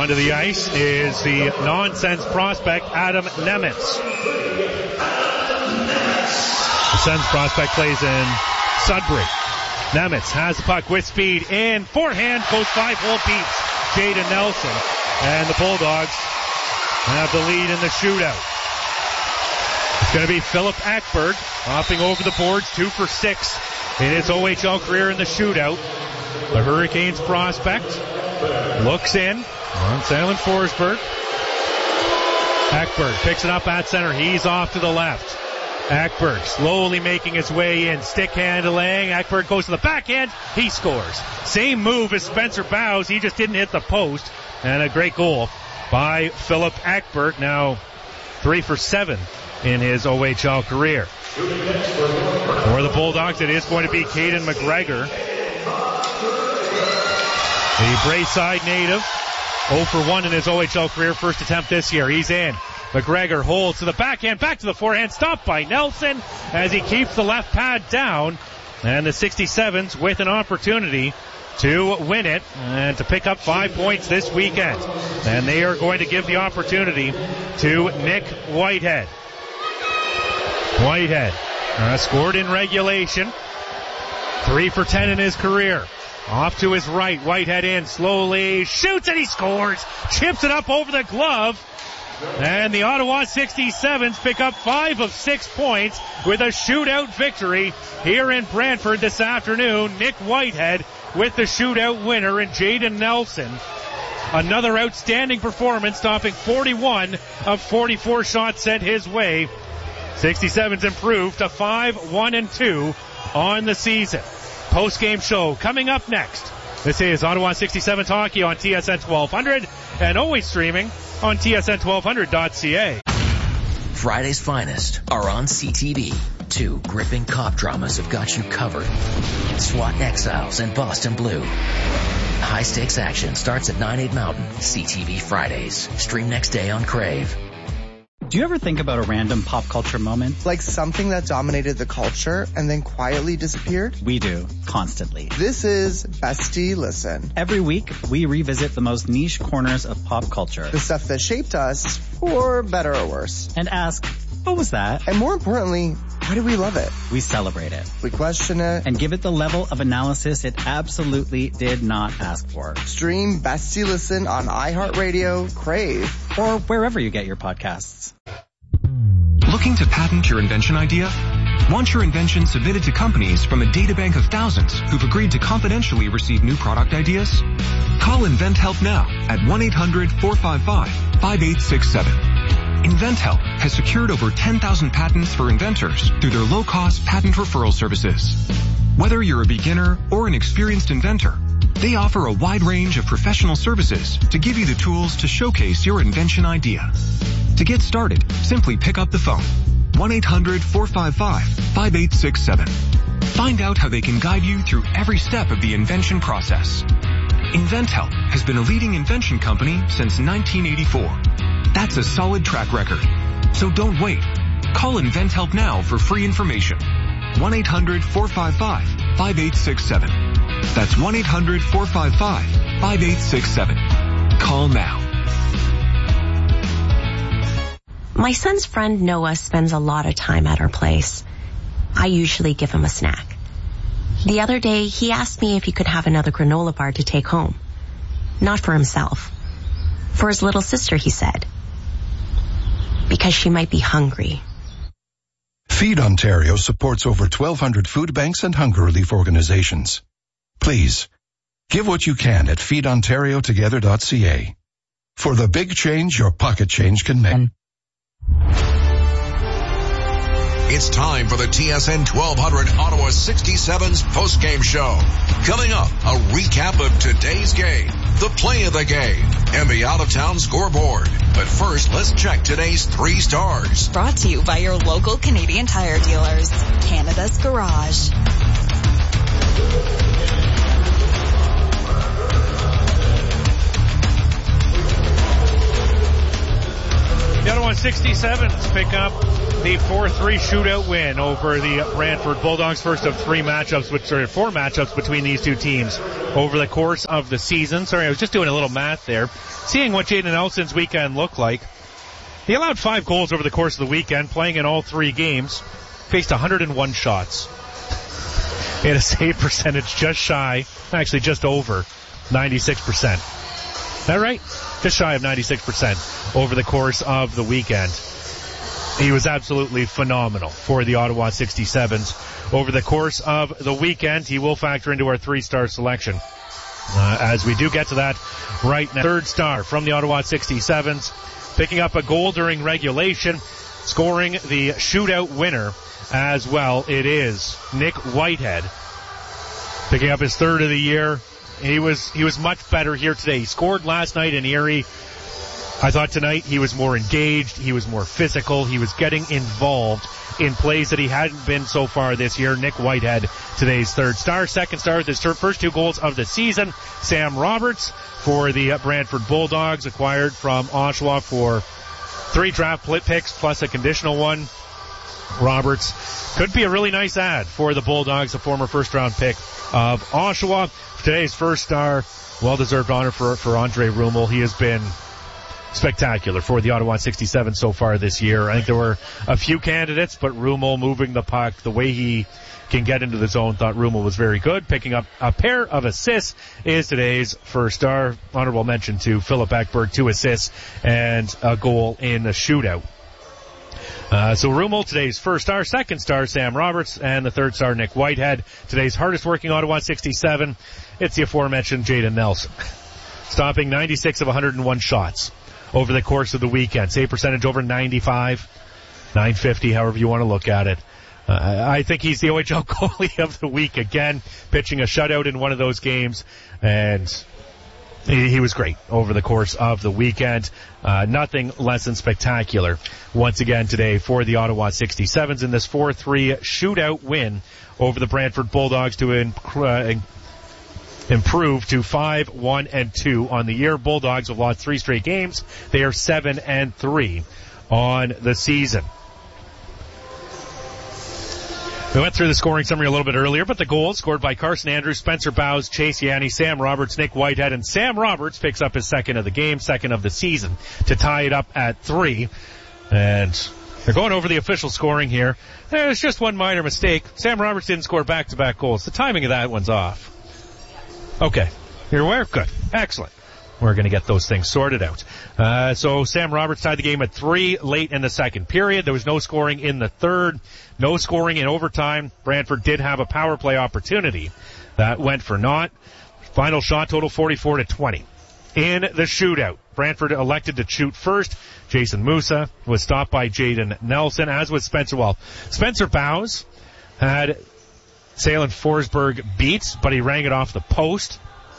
Onto the ice is the nonsense prospect, Adam Nemitz. The Sens prospect plays in Sudbury. Nemitz has the puck with speed in forehand, goes 5-hole, beats Jaden Nelson. And the Bulldogs have the lead in the shootout. It's going to be Philip Ekberg hopping over the boards, 2 for 6 in his OHL career in the shootout. The Hurricanes prospect looks in on Salen Forsberg. Ekberg picks it up at center. He's off to the left. Ekberg slowly making his way in. Stick handling. Ekberg goes to the backhand. He scores. Same move as Spencer Bowes. He just didn't hit the post. And a great goal by Philip Ekberg. Now 3 for 7 in his OHL career. For the Bulldogs, it is going to be Caden McGregor. The Braeside native. 0 for 1 in his OHL career. First attempt this year. He's in. McGregor holds to the backhand, back to the forehand, stopped by Nelson as he keeps the left pad down. And the 67s with an opportunity to win it and to pick up 5 points this weekend. And they are going to give the opportunity to Nick Whitehead. Whitehead scored in regulation. 3 for 10 in his career. Off to his right, Whitehead in slowly, shoots and he scores. Chips it up over the glove. And the Ottawa 67s pick up 5 of 6 points with a shootout victory here in Brantford this afternoon. Nick Whitehead with the shootout winner and Jaden Nelson. Another outstanding performance, stopping 41 of 44 shots sent his way. 67s improved to 5-1-2 on the season. Post-game show coming up next. This is Ottawa 67s hockey on TSN 1200 and always streaming on tsn1200.ca. Friday's finest are on CTV. 2 gripping cop dramas have got you covered. SWAT Exiles and Boston Blue. High-stakes action starts at 9/8 Mountain. CTV Fridays. Stream next day on Crave. Do you ever think about a random pop culture moment? Like something that dominated the culture and then quietly disappeared? We do, constantly. This is Bestie Listen. Every week, we revisit the most niche corners of pop culture. The stuff that shaped us, for better or worse. And ask, what was that? And more importantly, why do we love it? We celebrate it. We question it. And give it the level of analysis it absolutely did not ask for. Stream Bestie Listen on iHeartRadio, Crave, or wherever you get your podcasts. Looking to patent your invention idea? Want your invention submitted to companies from a databank of thousands who've agreed to confidentially receive new product ideas? Call InventHelp now at 1-800-455-5867. InventHelp has secured over 10,000 patents for inventors through their low-cost patent referral services. Whether you're a beginner or an experienced inventor, they offer a wide range of professional services to give you the tools to showcase your invention idea. To get started, simply pick up the phone. 1-800-455-5867. Find out how they can guide you through every step of the invention process. InventHelp has been a leading invention company since 1984. That's a solid track record. So don't wait. Call InventHelp now for free information. 1-800-455-5867. That's 1-800-455-5867. Call now. My son's friend Noah spends a lot of time at our place. I usually give him a snack. The other day, he asked me if he could have another granola bar to take home. Not for himself. For his little sister, he said. Because she might be hungry. Feed Ontario supports over 1,200 food banks and hunger relief organizations. Please, give what you can at feedontariotogether.ca. For the big change your pocket change can make. It's time for the TSN 1200 Ottawa 67's postgame show. Coming up, a recap of today's game, the play of the game, and the out-of-town scoreboard. But first, let's check today's 3 stars. Brought to you by your local Canadian Tire dealers, Canada's Garage. The Ottawa 67s pick up the 4-3 shootout win over the Brantford Bulldogs. First of four matchups between these two teams over the course of the season. Sorry, I was just doing a little math there. Seeing what Jaden Nelson's weekend looked like. He allowed 5 goals over the course of the weekend, playing in all 3 games. Faced 101 shots. He had a save percentage just over 96%. Is that right? Just shy of 96% over the course of the weekend. He was absolutely phenomenal for the Ottawa 67s. Over the course of the weekend, he will factor into our 3-star selection. As we do get to that right now. 3rd star from the Ottawa 67s, picking up a goal during regulation, scoring the shootout winner as well. It is Nick Whitehead, picking up his 3rd of the year. He was much better here today. He scored last night in Erie. I thought tonight he was more engaged, he was more physical, he was getting involved in plays that he hadn't been so far this year. Nick Whitehead, today's 3rd star. 2nd star with his first 2 goals of the season, Sam Roberts for the Brantford Bulldogs, acquired from Oshawa for 3 draft picks plus a conditional one. Roberts could be a really nice add for the Bulldogs, a former 1st-round pick of Oshawa. Today's 1st star, well-deserved honor for Andre Rummel. He has been spectacular for the Ottawa 67 so far this year. I think there were a few candidates, but Rummel moving the puck, the way he can get into the zone, thought Rummel was very good. Picking up a pair of assists is today's 1st star. Honorable mention to Philip Ekberg, 2 assists and a goal in a shootout. So Rummel, today's 1st star. 2nd star, Sam Roberts, and the 3rd star, Nick Whitehead. Today's hardest working Ottawa 67, it's the aforementioned Jaden Nelson. Stopping 96 of 101 shots over the course of the weekend. Save percentage over 95, 950, however you want to look at it. I think he's the OHL goalie of the week again, pitching a shutout in one of those games, and he was great over the course of the weekend. Nothing less than spectacular once again today for the Ottawa 67s in this 4-3 shootout win over the Brantford Bulldogs to improve to 5-1-2 on the year. Bulldogs have lost 3 straight games. They are 7-3 on the season. We went through the scoring summary a little bit earlier, but the goals scored by Carson Andrews, Spencer Bowes, Chase Yanni, Sam Roberts, Nick Whitehead, and Sam Roberts picks up his 2nd of the game, 2nd of the season, to tie it up at 3. And they're going over the official scoring here. There's just one minor mistake. Sam Roberts didn't score back-to-back goals. The timing of that one's off. Okay. You're aware? Good. Excellent. We're going to get those things sorted out. So Sam Roberts tied the game at 3 late in the 2nd period. There was no scoring in the 3rd. No scoring in overtime. Brantford did have a power play opportunity. That went for naught. Final shot total 44-20. In the shootout, Brantford elected to shoot first. Jason Musa was stopped by Jaden Nelson, as was Spencer. Well, Spencer Bowes had Salen Forsberg beat, but he rang it off the post.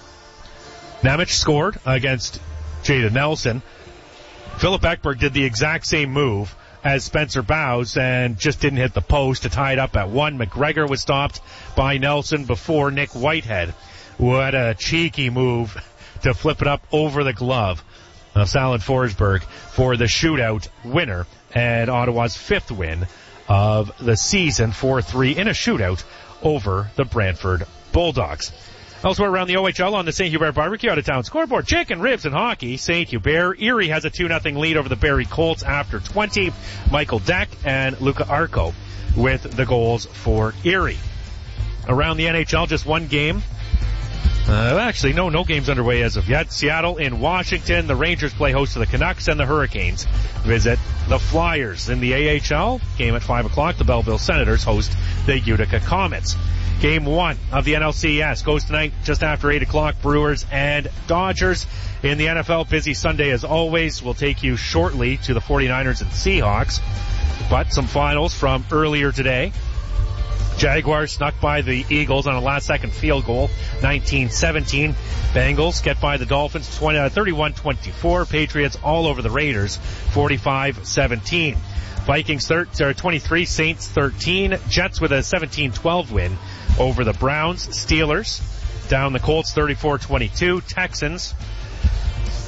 Nemec scored against Jaden Nelson. Philip Ekberg did the exact same move as Spencer Bowes and just didn't hit the post to tie it up at 1. McGregor was stopped by Nelson before Nick Whitehead, who had a cheeky move to flip it up over the glove of Salen Forsberg for the shootout winner and Ottawa's 5th win of the season, 4-3 in a shootout over the Brantford Bulldogs. Elsewhere around the OHL on the St. Hubert Barbecue out of town scoreboard, chicken, ribs, and hockey. St. Hubert. Erie has a 2-0 lead over the Barrie Colts after 20. Michael Deck and Luca Arco with the goals for Erie. Around the NHL, just one game. Actually, no games underway as of yet. Seattle in Washington. The Rangers play host to the Canucks, and the Hurricanes visit the Flyers. In the AHL, game at 5 o'clock, the Belleville Senators host the Utica Comets. Game 1 of the NLCS goes tonight just after 8 o'clock, Brewers and Dodgers. In the NFL, busy Sunday as always. We'll take you shortly to the 49ers and Seahawks. But some finals from earlier today. Jaguars snuck by the Eagles on a last-second field goal, 19-17. Bengals get by the Dolphins, 31-24. Patriots all over the Raiders, 45-17. Vikings 23, Saints 13. Jets with a 17-12 win over the Browns. Steelers down the Colts 34-22. Texans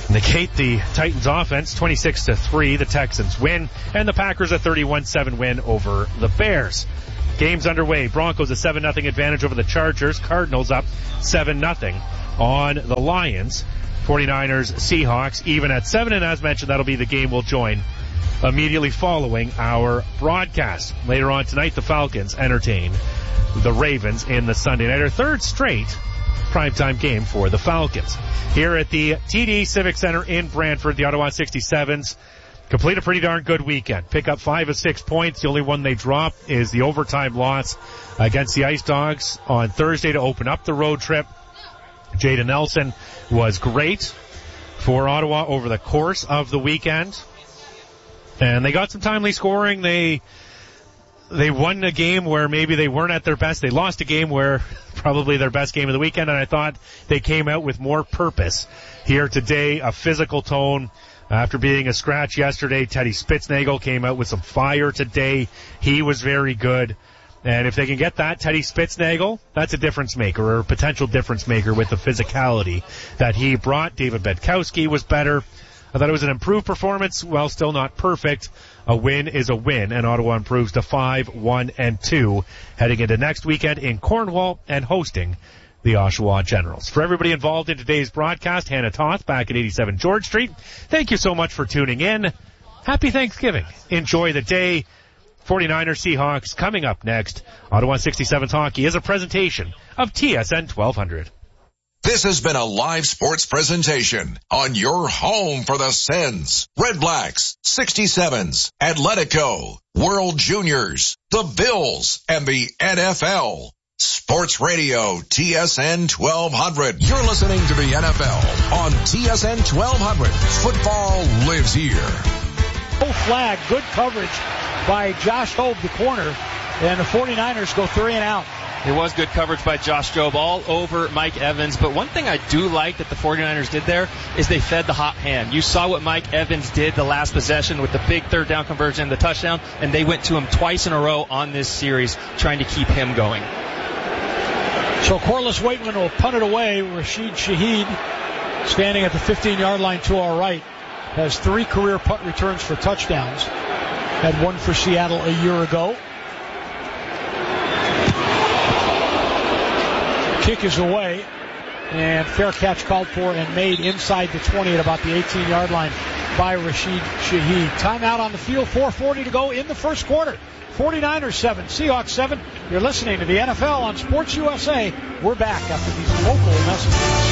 negate the Titans offense. 26-3, the Texans win, and the Packers a 31-7 win over the Bears. Game's underway. Broncos a 7-0 advantage over the Chargers. Cardinals up 7-0 on the Lions. 49ers, Seahawks even at 7, and as mentioned, that'll be the game we'll join immediately following our broadcast. Later on tonight, the Falcons entertain the Ravens in the Sunday nighter. Third straight primetime game for the Falcons. Here at the TD Civic Center in Brantford, the Ottawa 67s complete a pretty darn good weekend. Pick up 5 of 6 points. The only one they drop is the overtime loss against the Ice Dogs on Thursday to open up the road trip. Jayden Nelson was great for Ottawa over the course of the weekend. And they got some timely scoring. They won a game where maybe they weren't at their best. They lost a game where probably their best game of the weekend, and I thought they came out with more purpose here today, a physical tone. After being a scratch yesterday, Teddy Spitznagel came out with some fire today. He was very good. And if they can get that, Teddy Spitznagel, that's a difference maker, or a potential difference maker with the physicality that he brought. David Bedkowski was better. I thought it was an improved performance, while still not perfect. A win is a win, and Ottawa improves to 5-1-2, heading into next weekend in Cornwall and hosting the Oshawa Generals. For everybody involved in today's broadcast, Hannah Toth back at 87 George Street. Thank you so much for tuning in. Happy Thanksgiving. Enjoy the day. 49ers Seahawks coming up next. Ottawa 67's hockey is a presentation of TSN 1200. This has been a live sports presentation on your home for the Sens, Red Blacks, 67s, Atletico, World Juniors, the Bills, and the NFL. Sports Radio TSN 1200. You're listening to the NFL on TSN 1200. Football lives here. Full flag, good coverage by Josh Jobe, the corner, and the 49ers go 3 and out. It was good coverage by Josh Jobe all over Mike Evans, but one thing I do like that the 49ers did there is they fed the hot hand. You saw what Mike Evans did the last possession with the big third down conversion, the touchdown, and they went to him twice in a row on this series trying to keep him going. So Corliss Waitman will punt it away. Rashid Shaheed, standing at the 15-yard line to our right, has 3 career punt returns for touchdowns. Had one for Seattle a year ago. Kick is away, and fair catch called for and made inside the 20 at about the 18-yard line by Rashid Shaheed. Timeout on the field, 4:40 to go in the first quarter. 49ers 7, Seahawks 7. You're listening to the NFL on Sports USA. We're back after these local messages.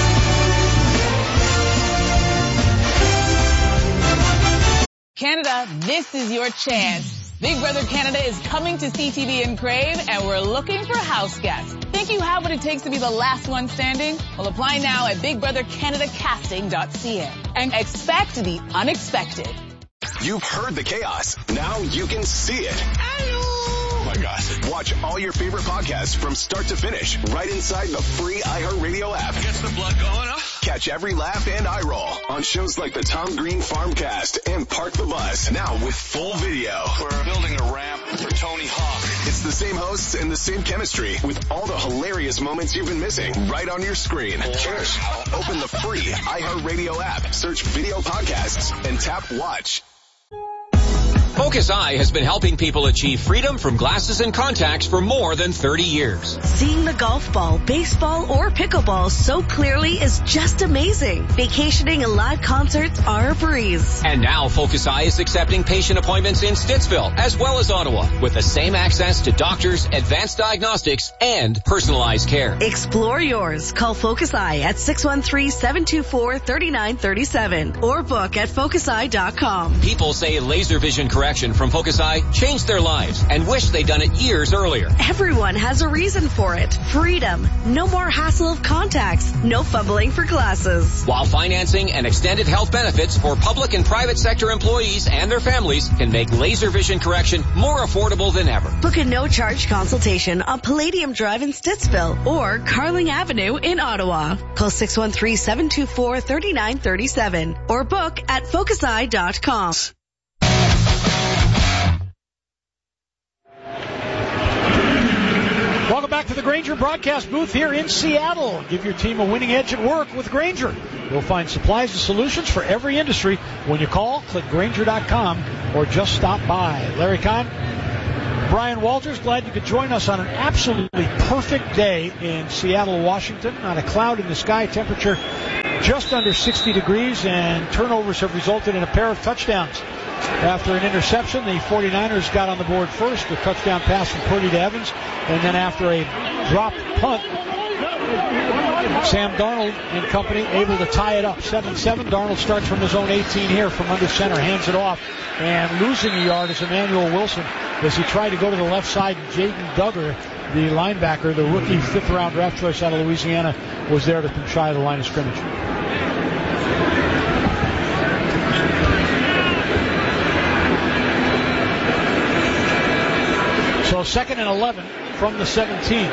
Canada, this is your chance. Big Brother Canada is coming to CTV in Crave, and we're looking for house guests. Think you have what it takes to be the last one standing? Well, apply now at BigBrotherCanadaCasting.ca and expect the unexpected. You've heard the chaos. Now you can see it. Oh my gosh. Watch all your favorite podcasts from start to finish right inside the free iHeartRadio app. Gets the blood going, huh? Catch every laugh and eye roll on shows like the Tom Green Farmcast and Park the Bus. Now with full video. We're building a ramp for Tony Hawk. It's the same hosts and the same chemistry with all the hilarious moments you've been missing right on your screen. Open the free iHeartRadio app, search video podcasts, and tap watch. Focus Eye has been helping people achieve freedom from glasses and contacts for more than 30 years. Seeing the golf ball, baseball, or pickleball so clearly is just amazing. Vacationing and live concerts are a breeze. And now Focus Eye is accepting patient appointments in Stittsville as well as Ottawa with the same access to doctors, advanced diagnostics, and personalized care. Explore yours. Call Focus Eye at 613-724-3937 or book at focuseye.com. People say laser vision correction from Focus Eye changed their lives and wish they'd done it years earlier. Everyone has a reason for it. Freedom. No more hassle of contacts. No fumbling for glasses. While financing and extended health benefits for public and private sector employees and their families can make laser vision correction more affordable than ever. Book a no-charge consultation on Palladium Drive in Stittsville or Carling Avenue in Ottawa. Call 613-724-3937 or book at focuseye.com. Welcome back to the Grainger broadcast booth here in Seattle. Give your team a winning edge at work with Grainger. You'll find supplies and solutions for every industry. When you call, click Grainger.com or just stop by. Larry Kahn, Brian Walters, glad you could join us on an absolutely perfect day in Seattle, Washington. Not a cloud in the sky, temperature just under 60 degrees, and turnovers have resulted in a pair of touchdowns. After an interception, the 49ers got on the board first, a touchdown pass from Purdy to Evans, and then after a dropped punt, Sam Darnold and company able to tie it up 7-7. Darnold starts from his own 18 here from under center, hands it off, and losing a yard is Emmanuel Wilson as he tried to go to the left side. Jaden Duggar, the linebacker, the rookie 5th-round draft choice out of Louisiana, was there to come shy of the line of scrimmage. So 2nd and 11 from the 17.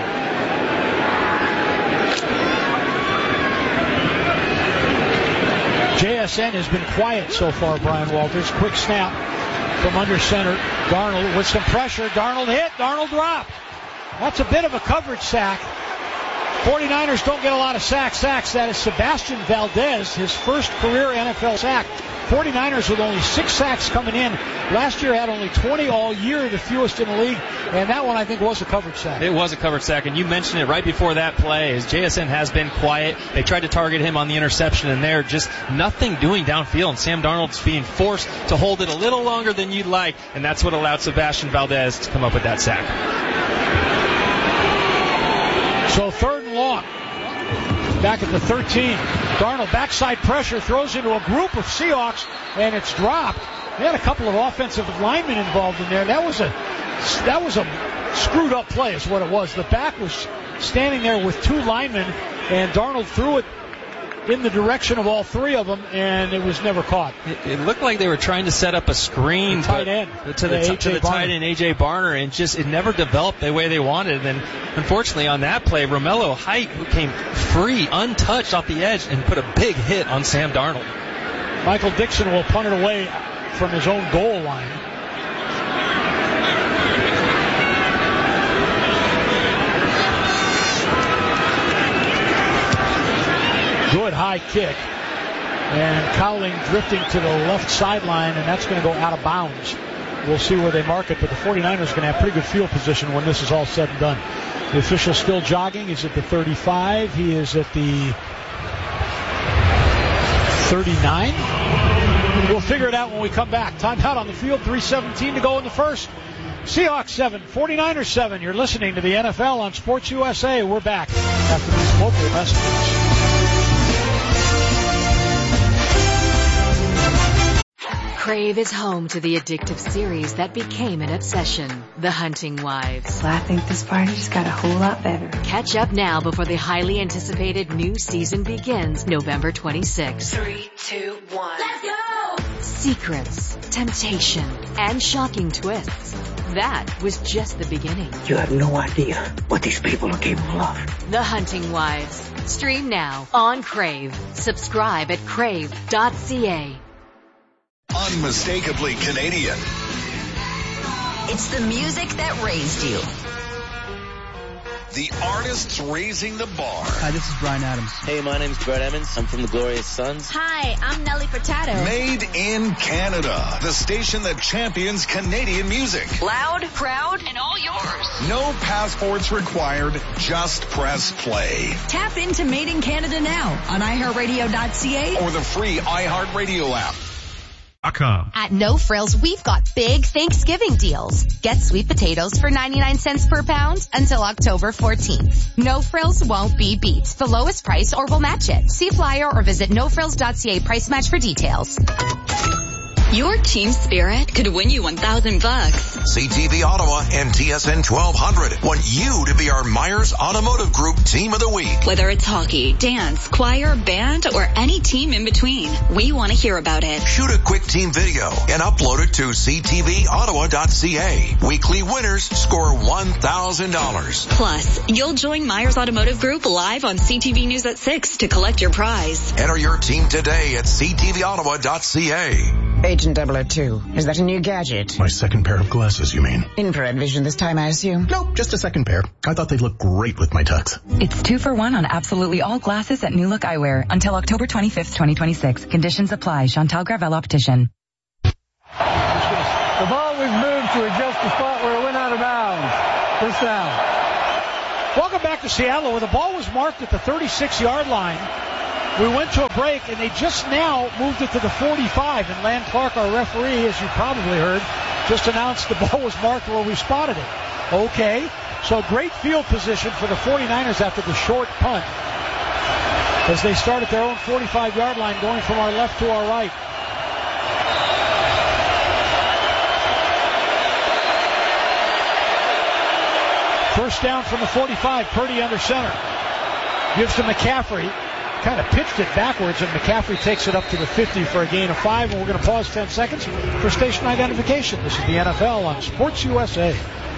JSN has been quiet so far, Brian Walters. Quick snap from under center. Darnold with some pressure. Darnold hit. Darnold dropped. That's a bit of a coverage sack. 49ers don't get a lot of sacks. That is Sebastian Valdez, his first career NFL sack. 49ers with only 6 sacks coming in. Last year had only 20 all year, the fewest in the league. And that one, I think, was a coverage sack. It was a coverage sack, and you mentioned it right before that play. As JSN has been quiet, they tried to target him on the interception, and they're just nothing doing downfield. And Sam Darnold's being forced to hold it a little longer than you'd like, and that's what allowed Sebastian Valdez to come up with that sack. So 3rd and long. Back at the 13. Darnold backside pressure, throws into a group of Seahawks, and it's dropped. They had a couple of offensive linemen involved in there. That was a screwed up play is what it was. The back was standing there with 2 linemen, and Darnold threw it in the direction of all 3 of them, and it was never caught. It looked like they were trying to set up a screen to the tight end A.J. Barner, and just it never developed the way they wanted. And unfortunately on that play, Romello Height came free, untouched off the edge, and put a big hit on Sam Darnold. Michael Dixon will punt it away from his own goal line. Good high kick. And Cowling drifting to the left sideline, and that's going to go out of bounds. We'll see where they mark it, but the 49ers are going to have pretty good field position when this is all said and done. The official still jogging. He's at the 35. He is at the 39. We'll figure it out when we come back. Timeout on the field, 3:17 to go in the first. Seahawks 7, 49ers 7. You're listening to the NFL on Sports USA. We're back after these local messages. Crave is home to the addictive series that became an obsession, The Hunting Wives. Well, I think this party just got a whole lot better. Catch up now before the highly anticipated new season begins November 26th. 3, 2, 1. Let's go! Secrets, temptation, and shocking twists. That was just the beginning. You have no idea what these people are capable of. The Hunting Wives. Stream now on Crave. Subscribe at crave.ca. Unmistakably Canadian. It's the music that raised you. The artists raising the bar. Hi, this is Brian Adams. Hey, my name's Brett Emmons. I'm from the Glorious Sons. Hi, I'm Nelly Furtado. Made in Canada. The station that champions Canadian music. Loud, proud, and all yours. No passports required. Just press play. Tap into Made in Canada now on iHeartRadio.ca or the free iHeartRadio app. At No Frills, we've got big Thanksgiving deals. Get sweet potatoes for 99 cents per pound until October 14th. No Frills won't be beat. The lowest price or we'll match it. See flyer or visit nofrills.ca price match for details. Your team spirit could win you $1,000. CTV Ottawa and TSN 1200 want you to be our Myers Automotive Group Team of the Week. Whether it's hockey, dance, choir, band, or any team in between. We want to hear about it. Shoot a quick team video and upload it to ctvottawa.ca. Weekly winners score $1,000. Plus, you'll join Myers Automotive Group live on CTV News at 6 to collect your prize. Enter your team today at ctvottawa.ca. Agent 002, is that a new gadget? My second pair of glasses, you mean? Infrared vision this time, I assume? Nope, just a second pair. I thought they'd look great with my tux. It's 2 for 1 on absolutely all glasses at New Look Eyewear until October 25th, 2026. Conditions apply. Chantal Gravel Optician. The ball was moved to adjust the spot where it went out of bounds. First down. Welcome back to Seattle, where the ball was marked at the 36-yard line. We went to a break, and they just now moved it to the 45. And Lan Clark, our referee, as you probably heard, just announced the ball was marked where we spotted it. Okay, so great field position for the 49ers after the short punt, as they start at their own 45-yard line, going from our left to our right. First down from the 45, Purdy under center. Gives to McCaffrey. Kind of pitched it backwards, and McCaffrey takes it up to the 50 for a gain of 5, and we're going to pause 10 seconds for station identification. This is the NFL on Sports USA.